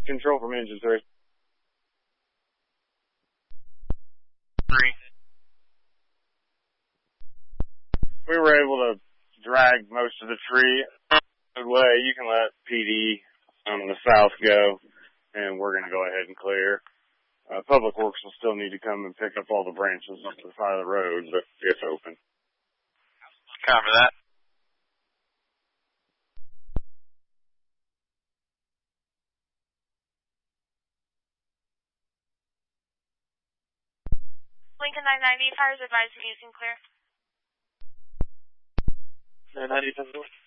Control from engine 3. 3. We were able to drag most of the tree good way. You can let PD on the south go, and we're going to go ahead and clear. Public Works will still need to come and pick up all the branches off the side of the road, but it's open. Copy that. Lincoln 990, fires advised using clear. 990, 10-4.